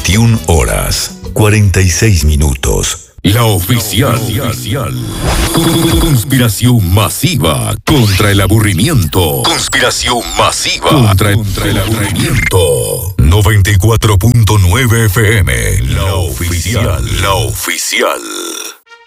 21 horas, 46 minutos. La oficial. Conspiración masiva contra el aburrimiento. Conspiración masiva contra el aburrimiento. 94.9 FM. La oficial.